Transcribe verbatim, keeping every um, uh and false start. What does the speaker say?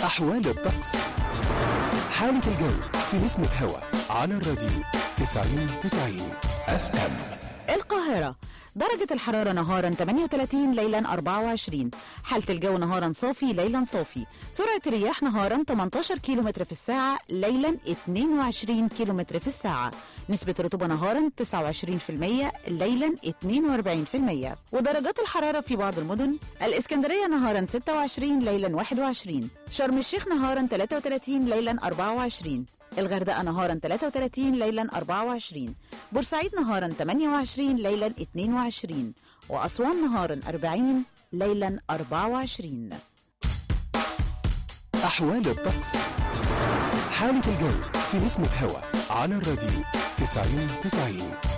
أحوال الطقس. حالة الجو في نسمة هوا على الراديو تسعين تسعين اف ام. القاهرة درجة الحرارة نهارا ثمانية وثلاثين، ليلا أربعة وعشرين. حالة الجو نهارا صافي، ليلا صافي. سرعة الرياح نهارا ثمانية عشر كيلومتر في الساعة، ليلا اثنين وعشرين كيلومتر في الساعة. نسبة الرطوبة نهارا تسعة وعشرين بالمية، ليلا اثنين وأربعين بالمية. ودرجات الحرارة في بعض المدن: الإسكندرية نهارا ستة وعشرين، ليلا واحد وعشرين. شرم الشيخ نهارا ثلاثة وثلاثين، ليلا أربعة وعشرين. الغردقة نهارا ثلاثة وثلاثين، ليلا أربعة وعشرين. بورسعيد نهارا ثمانية وعشرين، ليلا اثنين وعشرين. وأسوان نهارا أربعين، ليلا أربعة وعشرين. أحوال الطقس. حالة الجو في نسمة هوا على الراديو تسعين تسعين.